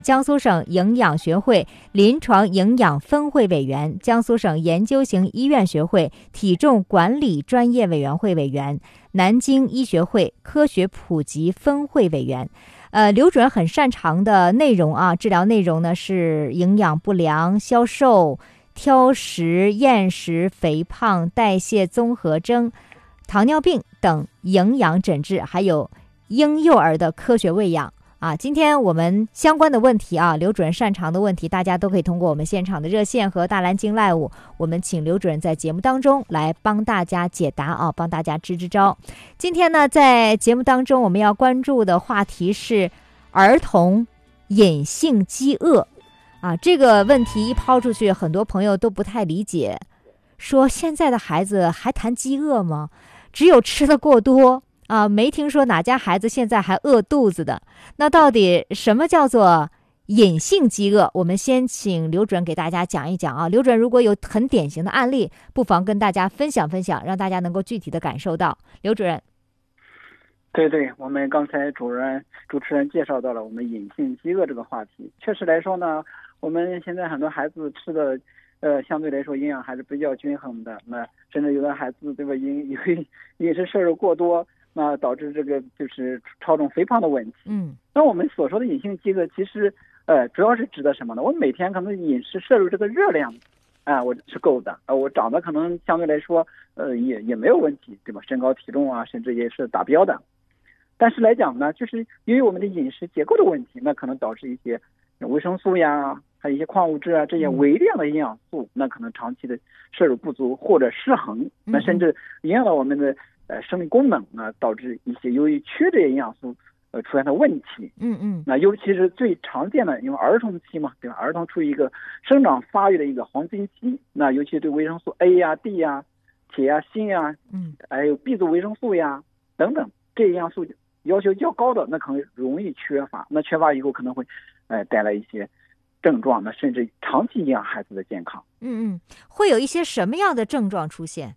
江苏省营养学会临床营养分会委员，江苏省研究型医院学会体重管理专业委员会委员，南京医学会科学普及分会委员。刘主任很擅长的内容啊，治疗内容呢是营养不良、消瘦、挑食、厌食、肥胖、代谢综合征、糖尿病等营养诊治，还有婴幼儿的科学喂养。今天我们相关的问题啊，刘主任擅长的问题，大家都可以通过我们现场的热线和大蓝鲸 Live， 我们请刘主任在节目当中来帮大家解答啊，帮大家支招。今天呢，在节目当中我们要关注的话题是儿童隐性饥饿这个问题一抛出去，很多朋友都不太理解，说现在的孩子还谈饥饿吗？只有吃的过多没听说哪家孩子现在还饿肚子的。那到底什么叫做隐性饥饿？我们先请刘主任给大家讲一讲啊。刘主任如果有很典型的案例，不妨跟大家分享分享，让大家能够具体的感受到。刘主任。 对，我们刚才主持人介绍到了我们隐性饥饿这个话题。确实来说呢，我们现在很多孩子吃的相对来说营养还是比较均衡的，那甚至有的孩子对吧，因为饮食摄入过多，那导致这个就是超重肥胖的问题。那我们所说的隐性饥饿其实主要是指的什么呢？我每天可能饮食摄入这个热量我是够的，我长得可能相对来说也没有问题，对吧？身高体重甚至也是达标的。但是来讲呢，就是因为我们的饮食结构的问题，那可能导致一些维生素呀，还有一些矿物质这些微量的营养素，那可能长期的摄入不足或者失衡，那甚至影响到我们的生理功能导致一些由于缺这些营养素出现的问题。那尤其是最常见的，因为儿童期嘛，对吧？儿童处于一个生长发育的一个黄金期，那尤其对维生素 A 呀、D 呀、铁呀、锌呀，还有 B 族维生素呀等等这些营养素要求较高的，那可能容易缺乏，那缺乏以后可能会带来一些症状，那甚至长期影响孩子的健康。 会有一些什么样的症状出现？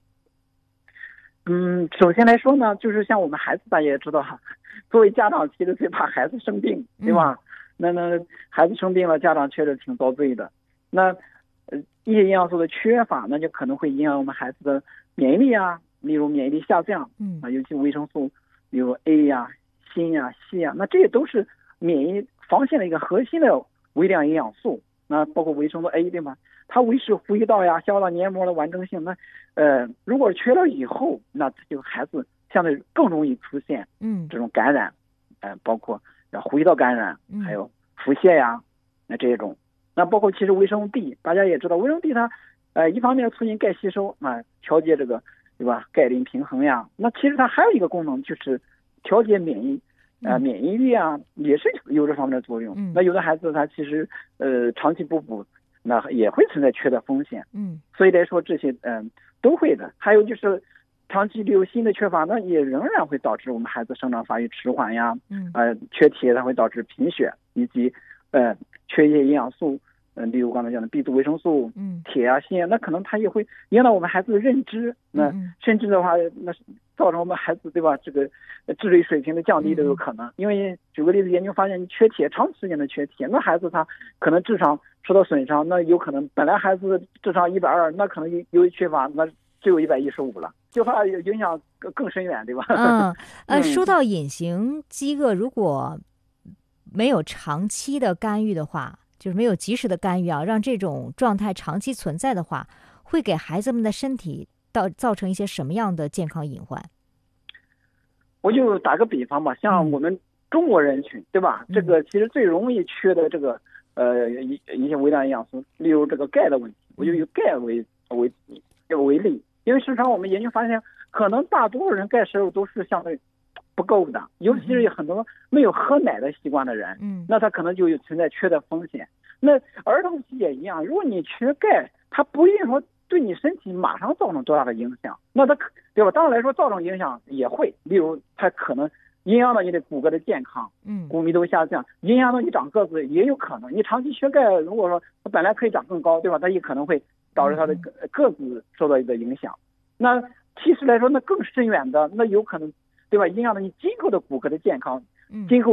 首先来说呢，就是像我们孩子大家也知道作为家长其实最怕孩子生病，对吧？那孩子生病了，家长确实挺遭罪的。那一些营养素的缺乏，那就可能会影响我们孩子的免疫力例如免疫力下降尤其维生素比如 A 呀、锌呀、硒呀，那这些都是免疫防线的一个核心的微量营养素。那包括维生素 A， 对吗？它维持呼吸道呀、消化道黏膜的完整性。那如果缺了以后，那这个孩子相对更容易出现这种感染，包括呼吸道感染，还有腹泻呀，那这种。那包括其实维生素 D， 大家也知道，维生素 D 它一方面促进钙吸收调节这个对吧钙磷平衡呀。那其实它还有一个功能就是调节免疫力也是有这方面的作用。那有的孩子他其实长期不补，那也会存在缺的风险。所以来说这些都会的。还有就是长期硫锌的缺乏，那也仍然会导致我们孩子生长发育迟缓呀。缺铁它会导致贫血，以及缺一些营养素，例如刚才讲的 B 族维生素、铁啊、锌，那可能它也会影响到我们孩子的认知，那甚至的话，那造成我们孩子对吧这个智力水平的降低都有可能。因为举个例子，研究发现，你缺铁，长时间的缺铁，那孩子他可能智商受到损伤，那有可能本来孩子智商120，那可能由于缺乏，那只有115了，就怕影响更深远，对吧？ 说到隐形饥饿，如果没有长期的干预的话，就是没有及时的干预让这种状态长期存在的话，会给孩子们的身体造成一些什么样的健康隐患？ 我就打个比方吧，像我们中国人群，对吧？这个其实最容易缺的这个一些微量营养素，例如这个钙的问题，我就以钙为例。因为时常我们研究发现，可能大多数人钙摄入都是相对不够的，尤其是很多没有喝奶的习惯的人，那他可能就有存在缺的风险。那儿童期也一样，如果你缺钙，它不一定说对你身体马上造成多大的影响，那它对吧？当然来说造成影响也会，例如它可能影响到你的骨骼的健康，骨密度下降，影响到你长个子也有可能。你长期缺钙，如果说它本来可以长更高，对吧？它也可能会导致它的个子受到一个影响。那其实来说，那更深远的，那有可能对吧？影响到你今后的骨骼的健康，今后就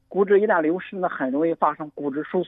骨质一旦流失呢，很容易发生骨质疏